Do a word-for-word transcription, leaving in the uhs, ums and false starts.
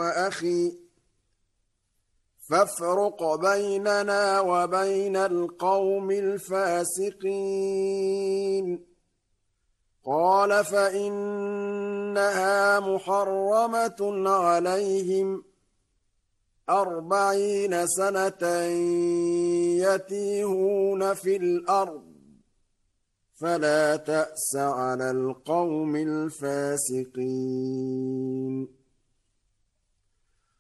وأخي فافرق بيننا وبين القوم الفاسقين قال فإنها محرمة عليهم أربعين سنة يتيهون في الأرض فلا تأس على القوم الفاسقين